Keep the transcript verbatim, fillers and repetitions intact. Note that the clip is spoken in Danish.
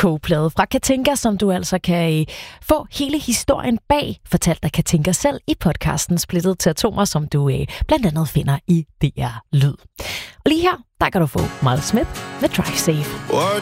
kogeplade fra Katinka, som du altså kan øh, få hele historien bag, fortalt af Katinka selv i podcasten Splittet til Atomer, som du øh, blandt andet finder i D R Lyd. Og lige her, der kan du få Miles Smith med Drive Safe. What